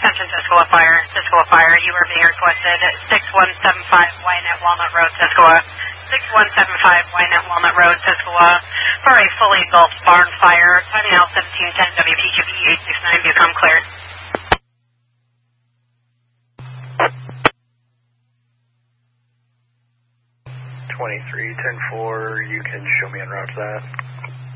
Attention Ciscola Fire, you are being requested 6175 Wynette Walnut Road, Ciscola. 6175 Wynette Walnut Road, Ciscola, for a fully engulfed barn fire. Timing out 1710 WPQB 869, become cleared. 2310-4, you can show me en route to that.